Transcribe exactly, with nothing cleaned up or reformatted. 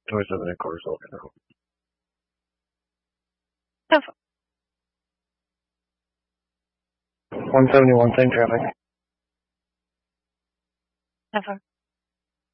twenty-seven and quarter soldier now. Have fun. one seventy-one, same traffic. Have fun.